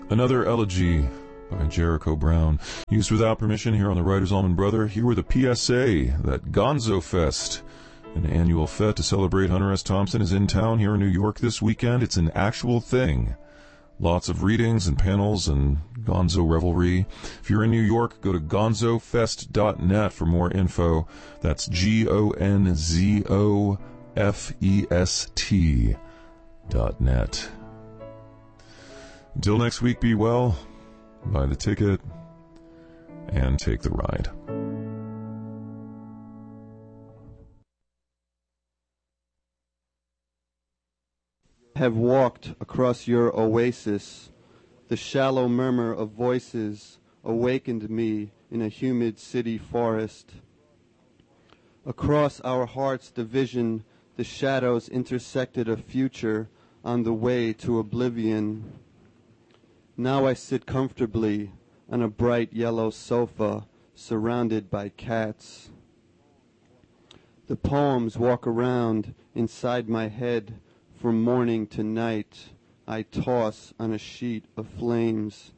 Another elegy by Jericho Brown, used without permission here on the Writer's Almond Brother. Here with a PSA that Gonzo Fest, an annual fete to celebrate Hunter S. Thompson, is in town here in New York this weekend. It's an actual thing. Lots of readings and panels and Gonzo revelry. If you're in New York, go to gonzofest.net for more info. That's GONZOFEST.net. Until next week, be well, buy the ticket, and take the ride. Have walked across your oasis. The shallow murmur of voices awakened me in a humid city forest. Across our heart's division, the shadows intersected a future on the way to oblivion. Now I sit comfortably on a bright yellow sofa surrounded by cats. The poems walk around inside my head from morning to night. I toss on a sheet of flames.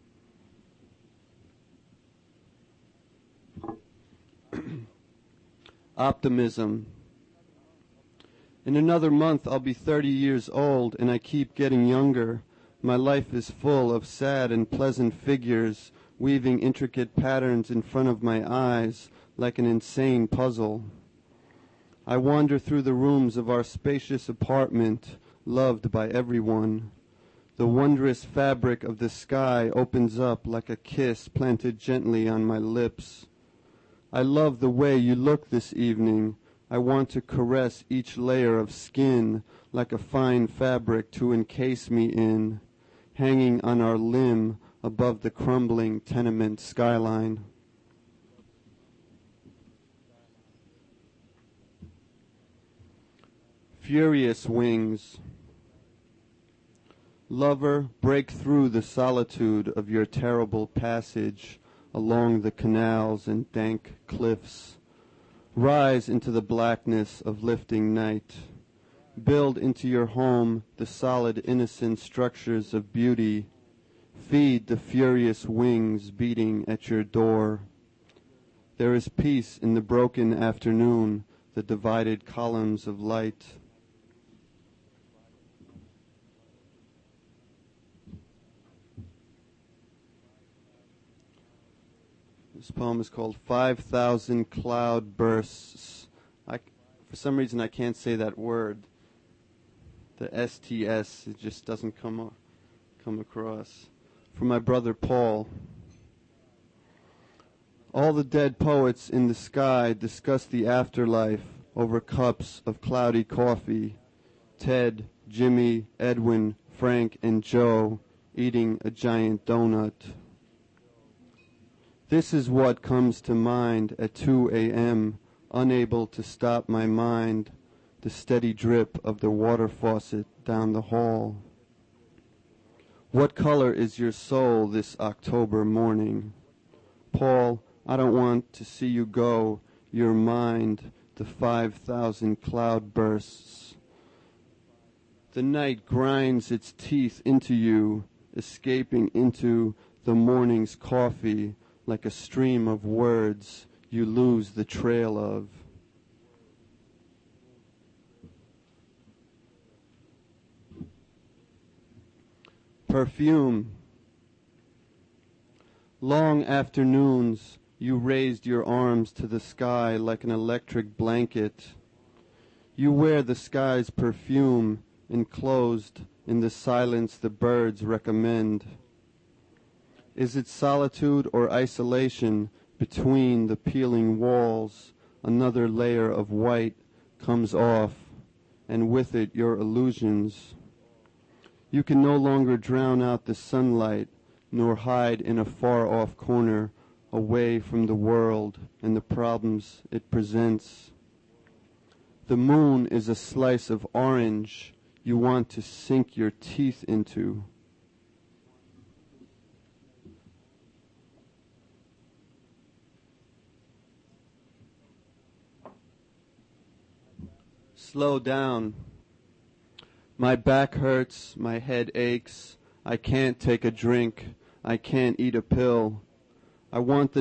Optimism. In another month I'll be 30 years old and I keep getting younger. My life is full of sad and pleasant figures, weaving intricate patterns in front of my eyes like an insane puzzle. I wander through the rooms of our spacious apartment, loved by everyone. The wondrous fabric of the sky opens up like a kiss planted gently on my lips. I love the way you look this evening. I want to caress each layer of skin like a fine fabric to encase me in, hanging on our limb above the crumbling tenement skyline. Furious wings. Lover, break through the solitude of your terrible passage along the canals and dank cliffs. Rise into the blackness of lifting night. Build into your home the solid, innocent structures of beauty. Feed the furious wings beating at your door. There is peace in the broken afternoon, the divided columns of light. This poem is called 5,000 Cloud Bursts. For some reason I can't say that word. The STS, it just doesn't come across. For my brother Paul. All the dead poets in the sky discuss the afterlife over cups of cloudy coffee. Ted, Jimmy, Edwin, Frank, and Joe eating a giant donut. This is what comes to mind at 2 a.m., unable to stop my mind, the steady drip of the water faucet down the hall. What color is your soul this October morning? Paul, I don't want to see you go, your mind, the 5,000 cloud bursts. The night grinds its teeth into you, escaping into the morning's coffee like a stream of words you lose the trail of. Perfume. Long afternoons, you raised your arms to the sky like an electric blanket. You wear the sky's perfume, enclosed in the silence the birds recommend. Is it solitude or isolation between the peeling walls? Another layer of white comes off, and with it your illusions. You can no longer drown out the sunlight, nor hide in a far-off corner away from the world and the problems it presents. The moon is a slice of orange you want to sink your teeth into. Slow down. My back hurts, my head aches, I can't take a drink. I can't eat a pill. I want the